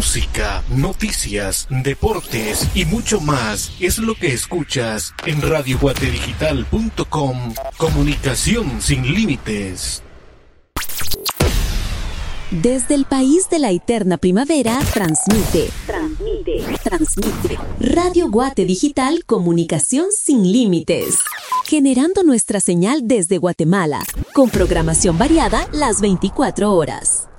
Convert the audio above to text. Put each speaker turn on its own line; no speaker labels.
música, noticias, deportes y mucho más es lo que escuchas en radioguatedigital.com. Comunicación sin límites.
Desde el país de la eterna primavera, transmite. Radio Guate Digital, comunicación sin límites. Generando nuestra señal desde Guatemala, con programación variada las 24 horas.